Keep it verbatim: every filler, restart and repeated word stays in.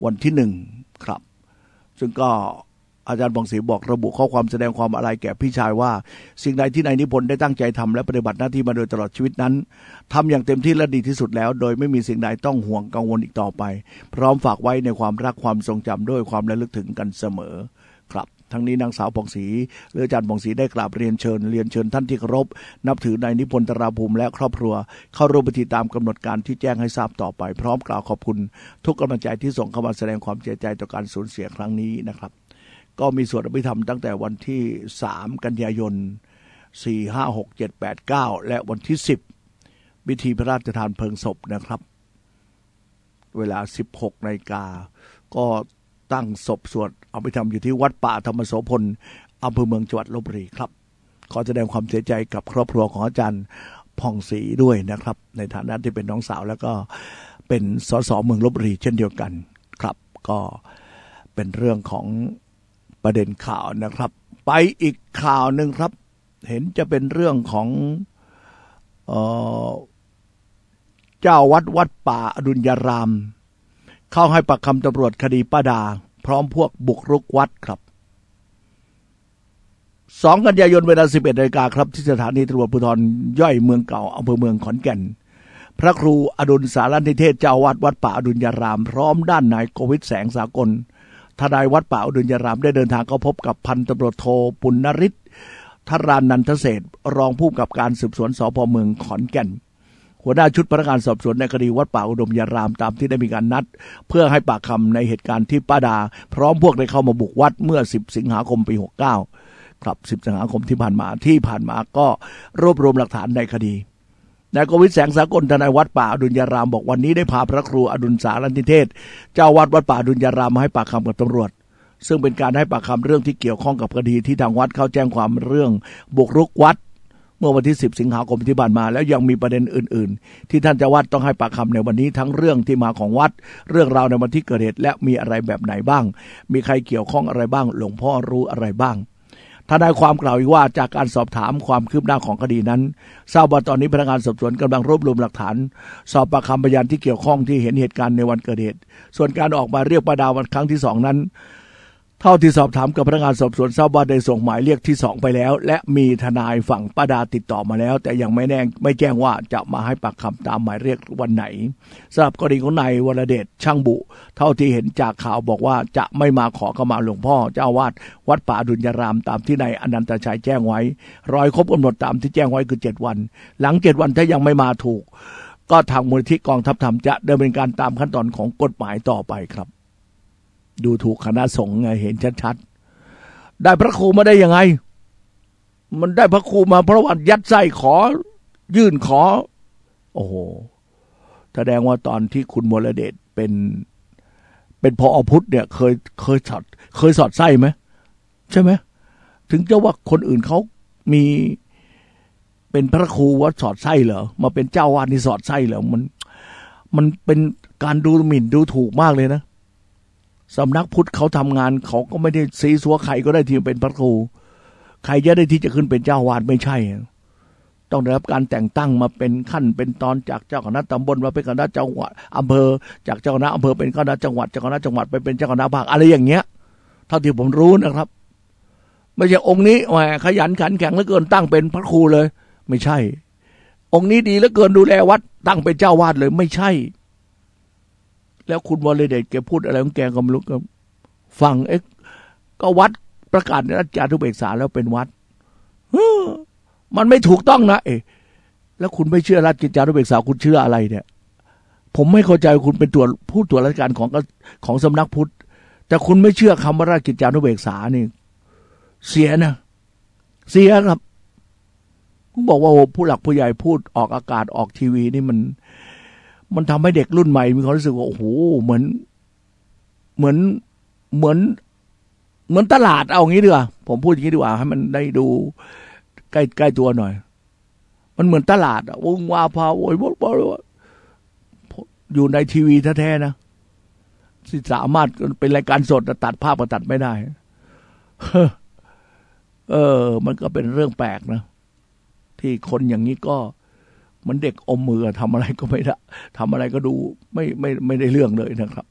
วันที่หนึ่งครับซึ่งก็อาจารย์ผ่องศรีบอกระบุข้อความแสดงความอาลัยแก่พี่ชายว่าสิ่งใดที่นายนิพนธ์ได้ตั้งใจทำและปฏิบัติหน้าที่มาโดยตลอดชีวิตนั้นทำอย่างเต็มที่และดีที่สุดแล้วโดยไม่มีสิ่งใดต้องห่วงกังวลอีกต่อไปพร้อมฝากไว้ในความรักความทรงจำด้วยความระลึกถึงกันเสมอครับทั้งนี้นางสาวผ่องศรีหรืออาจารย์ผ่องศรีได้กราบเรียนเชิญเรียนเชิญท่านที่เคารพนับถือนายนิพนธ์ ตราภูมิและครอบครัวเข้าร่วมพิธีตามกำหนดการที่แจ้งให้ทราบต่อไปพร้อมกล่าวขอบคุณทุกกำลังใจที่ส่งเข้ามาแสดงความเสียใจต่อการสูญเสียครั้งนี้นะครับก็มีสวดอภิธรรมตั้งแต่วันที่สามกันยายนสี่ ห้า หก เจ็ด แปด เก้าและวันที่สิบพิธีพระราชทานเพลิงศพนะครับเวลา สิบหก นาฬิกาก็ตั้งศพสวดอภิธรรมอยู่ที่วัดป่าธรรมโสพลอำเภอเมืองจังหวัดลพบุรีครับขอแสดงความเสียใจกับครอบครัวของอาจารย์ผ่องศรีด้วยนะครับในฐานะที่เป็นน้องสาวแล้วก็เป็นสสเมืองลพบุรีเช่นเดียวกันครับก็เป็นเรื่องของประเด็นข่าวนะครับไปอีกข่าวหนึ่งครับเห็นจะเป็นเรื่องของเอ่อเจ้าวัดวัดป่าอดุลยารามเข้าให้ปากคำตำรวจคดีป้าดาพร้อมพวกบุกรุกวัดครับสองกันยายนเวลา สิบเอ็ด นาฬิกาครับที่สถานีตำรวจภูธรย่อยเมืองเก่าอำเภอเมืองขอนแก่นพระครูอดุลสารนิเทศเจ้าวัดวัดป่าอดุลยารามพร้อมด้านนายโกวิทแสงสากลทนายวัดป่าอดุลยารามได้เดินทางเข้าพบกับพันตำรวจโทปุณณฤทธิ์ธรานันทเศษรองผู้กำกับการสืบสวนสภ.เมืองขอนแก่นหัวหน้าชุดพนักงานสอบสวนในคดีวัดป่าอุดมยารามตามที่ได้มีการนัดเพื่อให้ปากคำในเหตุการณ์ที่ป้าดาพร้อมพวกได้เข้ามาบุกวัดเมื่อสิบสิงหาคมปีหกเก้าครับสิบสิงหาคมที่ผ่านมาที่ผ่านมาก็รวบรวมหลักฐานในคดีนายโกวิทแสงสากลทนายวัดป่าอดุลยารามบอกวันนี้ได้พาพระครูอดุลสารนิเทศเจ้าวัดวัดป่าอดุลยารามมาให้ปากคำกับตำรวจซึ่งเป็นการให้ปากคำเรื่องที่เกี่ยวข้องกับคดีที่ทางวัดเข้าแจ้งความเรื่องบุกรุกวัดเมื่อวันที่สิบสิงหาคมที่ผ่านมาแล้วยังมีประเด็นอื่นๆที่ท่านเจ้าวัดต้องให้ปากคำในวันนี้ทั้งเรื่องที่มาของวัดเรื่องราวในวันที่เกิดเหตุและมีอะไรแบบไหนบ้างมีใครเกี่ยวข้องอะไรบ้างหลวงพ่อรู้อะไรบ้างทนายความกล่าวอีกว่าจากการสอบถามความคืบหน้าของคดีนั้นทราบว่าตอนนี้พนักงานสอบสวนกำลังรวบรวมหลักฐานสอบปากคำพยานที่เกี่ยวข้องที่เห็นเหตุการณ์ในวันเกิดเหตุส่วนการออกมาเรียกป้าดาวันครั้งที่สองนั้นเท่าที่สอบถามกับพนักงานสอบสวนทราบว่าได้ส่งหมายเรียกที่สองไปแล้วและมีทนายฝั่งป้าดาติดต่อมาแล้วแต่ยังไม่แน่ไม่แจ้งว่าจะมาให้ปากคำตามหมายเรียกวันไหนสำหรับกรณีของนายวรเดชช่างบุเท่าที่เห็นจากข่าวบอกว่าจะไม่มาขอขมาหลวงพ่อเจ้าอาวาสวัดป่าอดุลยารามตามที่นายอนันตชัยแจ้งไว้รอยครบกำหนดตามที่แจ้งไว้คือเจ็ดวันหลังเจ็ดวันถ้ายังไม่มาถูกก็ทางมูลนิธิกองทัพธรรมจะดำเนินการตามขั้นตอนของกฎหมายต่อไปครับดูถูกคณะสงฆ์ไงเห็นชัดๆได้พระครูมาได้ยังไงมันได้พระครูมาเพราะว่ายัดไส้ขอยื่นขอโอ้โหแสดงว่าตอนที่คุณวรเดชเป็นเป็นผอ.พุทธเนี่ยเคยเคยสอดเคยสอดไส้ไหมใช่ไหมถึงจะว่าคนอื่นเขามีเป็นพระครูวัดสอดไส้เหรอมาเป็นเจ้าวาดนี่สอดไส้เหรอมันมันเป็นการดูหมิ่นดูถูกมากเลยนะสำนักพุทธเขาทำงานเขาก็ไม่ได้ซีซัวใครก็ได้ที่เป็นพระครูใครจะได้ที่จะขึ้นเป็นเจ้าวาดไม่ใช่ต้องได้รับการแต่งตั้งมาเป็นขั้นเป็นตอนจากเจ้าคณะตำบลมาเป็นคณะจังหวัดอำเภอจากเจ้าคณะอำเภอเป็นคณะจังหวัดเจ้าคณะจังหวัดไปเป็นเจ้าคณะภาคอะไรอย่างเงี้ยเท่าที่ผมรู้นะครับไม่ใช่องค์นี้แหมขยันขันแข็งเหลือเกินตั้งเป็นพระครูเลยไม่ใช่องค์นี้ดีเหลือเกินดูแลวัดตั้งเป็นเจ้าวาดเลยไม่ใช่แล้วคุณวรเดชแกพูดอะไรของแกก็ไม่รู้ก็ฟังเอ๊ะก็วัดประกาศราชกิจจานุเบกษาแล้วเป็นวัดมันไม่ถูกต้องนะเอ๊ะแล้วคุณไม่เชื่อราชกิจจานุเบกษาคุณเชื่ออะไรเนี่ยผมไม่เข้าใจคุณเป็นตัวผู้ตรวจราชการของของสำนักพุทธแต่คุณไม่เชื่อคำว่าราชกิจจานุเบกษานี่เสียนะเสียครับผมบอกว่าผู้หลักผู้ใหญ่พูดออกอากาศออกทีวีนี่มันมันทำให้เด็กรุ่นใหม่มีความรู้สึกว่าโอ้โหเหมือนเหมือนเหมือนเหมือนตลาดเอางี้ดีกว่าผมพูดอย่างนี้ดีกว่าให้มันได้ดูใกล้ใกล้ตัวหน่อยมันเหมือนตลาดอะวงวาพาโวยบอกว่าอยู่ในทีวีแท้ๆนะที่สามารถเป็นรายการสดตัดภาพก็ตัดไม่ได้เออมันก็เป็นเรื่องแปลกนะที่คนอย่างนี้ก็มันเด็กอมมือทำอะไรก็ไม่ได้ทำอะไรก็ดูไม่ไม่ไม่ได้เรื่องเลยนะครับ